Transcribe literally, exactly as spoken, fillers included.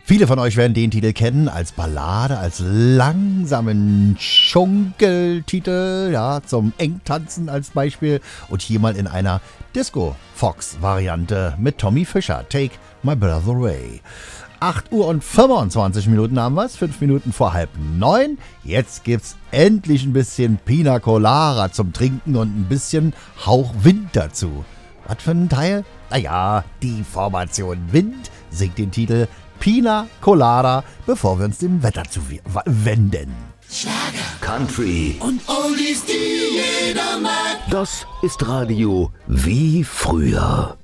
Viele von euch werden den Titel kennen als Ballade, als langsamen Schunkeltitel, ja, zum Engtanzen als Beispiel. Und hier mal in einer Disco-Fox-Variante mit Tommy Fischer, Take My Breath Away. acht Uhr und fünfundzwanzig Minuten haben wir es, fünf Minuten vor halb neun. Jetzt gibt's endlich ein bisschen Pina Colada zum Trinken und ein bisschen Hauch Wind dazu. Was für ein Teil? Naja, die Formation Wind singt den Titel Pina Colada, bevor wir uns dem Wetter zuwenden. Schlager, Country und Oldies, die jeder mag. Das ist Radio wie früher.